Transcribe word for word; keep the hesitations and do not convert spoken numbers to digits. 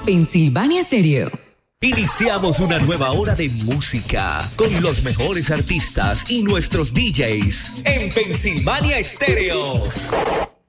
Pensilvania Stereo. Iniciamos una nueva hora de música con los mejores artistas y nuestros D Js en Pensilvania Stereo.